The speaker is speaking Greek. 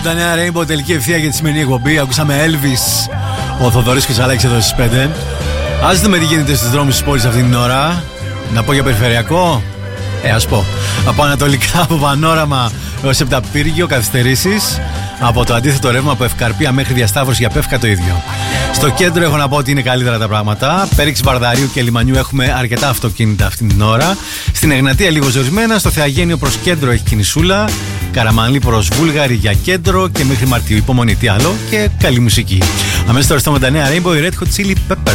τα νέα Rainbow, τελική ευθεία για τη σημερινή εκπομπή. Ακούσαμε Elvis, ο Θοδωρής και ο Σαλέξης εδώ στις 5. Ας δούμε τι γίνεται στους δρόμους της πόλης αυτή την ώρα. Να πω για περιφερειακό. Ας πω. Από ανατολικά, από Πανόραμα έως Επταπύργιο, καθυστερήσεις. Από το αντίθετο ρεύμα από Ευκαρπία μέχρι Διασταύρωση για Πεύκα το ίδιο. Στο κέντρο έχω να πω ότι είναι καλύτερα τα πράγματα. Πέριξη Βαρδαρίου και Λιμανιού έχουμε αρκετά αυτοκίνητα αυτή την ώρα. Στην Εγνατία λίγο ζορισμένα. Στο Θεαγένιο προς κέντρο έχει κινησούλα. Καραμανλή προς Βούλγαρη για κέντρο και μέχρι Μαρτίου. Υπομονή, τι άλλο και καλή μουσική. Αμέσως τώρα στο με τα νέα Rainbow, η Red Hot Chili Peppers.